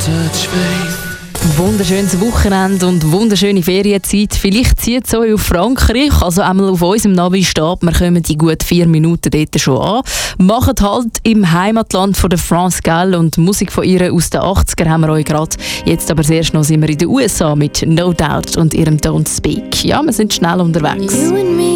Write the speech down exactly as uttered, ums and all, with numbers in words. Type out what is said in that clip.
touch faith. Wunderschönes Wochenende und wunderschöne Ferienzeit. Vielleicht zieht es euch auf Frankreich, also einmal auf unserem Navi steht, wir kommen in gut vier Minuten dort schon an. Macht halt im Heimatland von der France Gall und Musik von ihr aus den achtziger haben wir euch gerade. Jetzt aber zuerst noch sind wir in den U S A mit No Doubt und ihrem Don't Speak. Ja, wir sind schnell unterwegs. You and me.